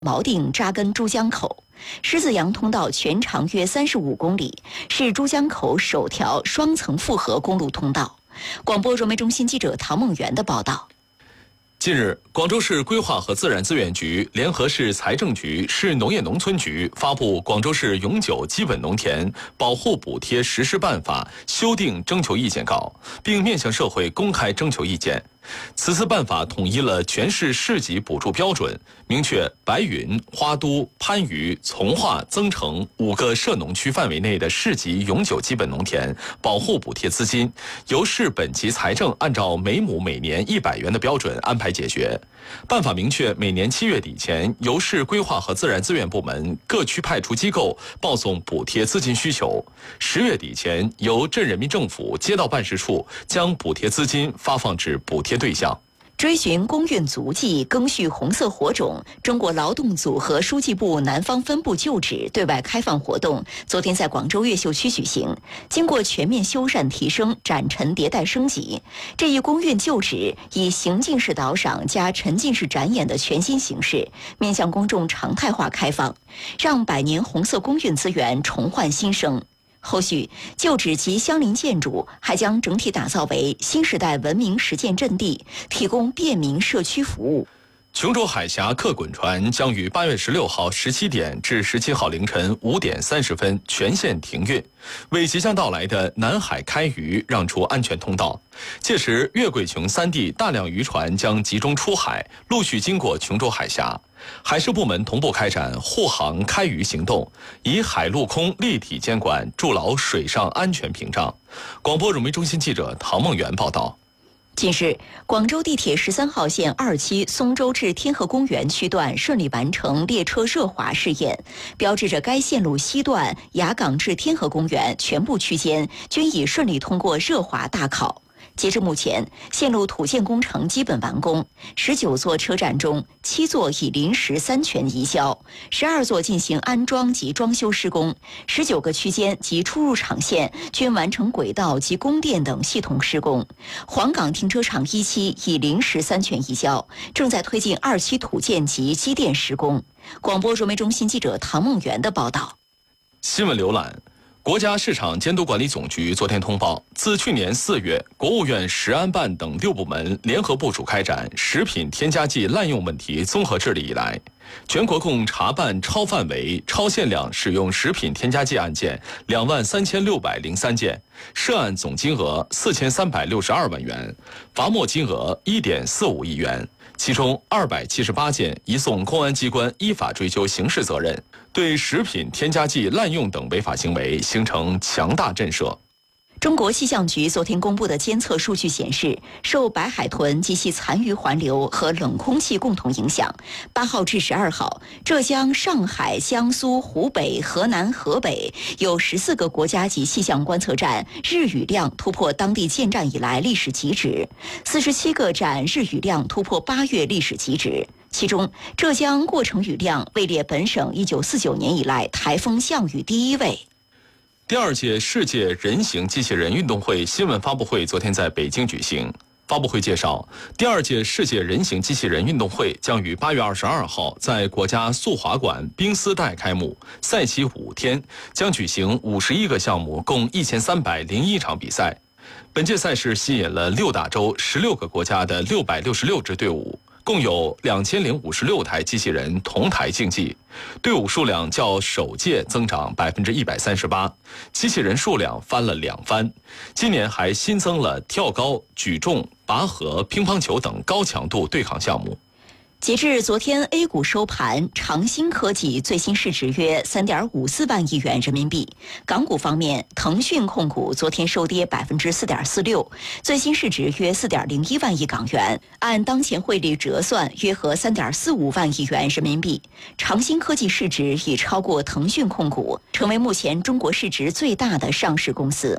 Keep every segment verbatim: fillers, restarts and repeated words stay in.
锚定扎根珠江口。狮子洋通道全长约三十五公里，是珠江口首条双层复合公路通道。广播融媒中心记者唐梦圆的报道。 近日，广州市规划和自然资源局联合市财政局、市农业农村局发布《广州市永久基本农田保护补贴实施办法》修订征求意见稿，并面向社会公开征求意见。此次办法统一了全市市级补助标准，明确白云、花都、番禺、从化、增城五个涉农区范围内的市级永久基本农田保护补贴资金，由市本级财政按照每亩每年一百元的标准安排解决。办法明确，每年七月底前，由市规划和自然资源部门各区派出机构报送补贴资金需求；十月底前，由镇人民政府街道办事处将补贴资金发放至补贴对象。 追寻公运足迹，赓续红色火种，中国劳动组合书记部南方分部旧址对外开放活动昨天在广州越秀区举行。经过全面修缮提升、展陈迭代升级，这一公运旧址以行进式导赏加沉浸式展演的全新形式，面向公众常态化开放，让百年红色公运资源重焕新生。后续，旧址及相邻建筑还将整体打造为新时代文明实践阵地，提供便民社区服务。 琼州海峡客滚船将于八月十六号十七点至十七号凌晨五点三十分全线停运，为即将到来的南海开渔让出安全通道。届时，粤桂琼三地大量渔船将集中出海，陆续经过琼州海峡。海事部门同步开展护航开渔行动，以海陆空立体监管筑牢水上安全屏障。广播融媒中心记者唐梦圆报道。 近日，广州地铁十三号线二期松洲至天河公园区段顺利完成列车热滑试验，标志着该线路西段雅港至天河公园全部区间均已顺利通过热滑大考。截至目前，线路土建工程基本完工，十九座车站中，七座已临时三全移交，十二座进行安装及装修施工，十九个区间及出入场线均完成轨道及供电等系统施工。黄岗停车场一期已临时三全移交，正在推进二期土建及机电施工。广播融媒中心记者唐梦圆的报道。 新闻浏览。国家市场监督管理总局昨天通报，自去年四月，国务院食安办等六部门联合部署开展食品添加剂滥用问题综合治理以来，全国共查办超范围、超限量使用食品添加剂案件两万三千六百零三件，涉案总金额四千三百六十二万元，罚没金额一点四五亿元。其中二百七十八件移送公安机关依法追究刑事责任，对食品添加剂滥用等违法行为形成强大震慑。 中国气象局昨天公布的监测数据显示，受白海豚及其残余环流和冷空气共同影响，八号至十二号，浙江、上海、江苏、湖北、河南、河北有十四个国家级气象观测站日雨量突破当地建站以来历史极值，四十七个站日雨量突破八月历史极值。其中，浙江过程雨量位列本省一九四九年以来台风降雨第一位。 第二届世界人形机器人运动会新闻发布会昨天在北京举行。发布会介绍，第二届世界人形机器人运动会将于八月二十二号在国家速滑馆冰丝带开幕，赛期五天，将举行五十一个项目，共一千三百零一场比赛。本届赛事吸引了六大洲、十六个国家的六百六十六支队伍。共有两千零五十六台机器人同台竞技，队伍数量较首届增长百分之一百三十八，机器人数量翻了两番。今年还新增了跳高、举重、拔河、乒乓球等高强度对抗项目。 截至昨天 A 股收盘，长兴科技最新市值约 三点五四万亿元人民币。港股方面，腾讯控股昨天收跌 百分之四点四六， 最新市值约 四点零一万亿港元，按当前汇率折算约合 三点四五万亿元人民币。长兴科技市值已超过腾讯控股，成为目前中国市值最大的上市公司。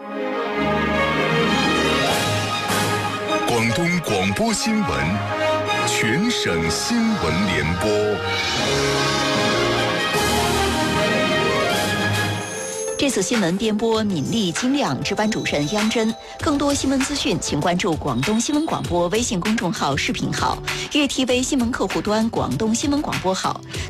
广东广播新闻。全省新闻联播。 这次新闻编播敏丽、金亮，值班主任央真。更多新闻资讯，请关注广东新闻广播微信公众号、视频号、粤 T V 新闻客户端、广东新闻广播号。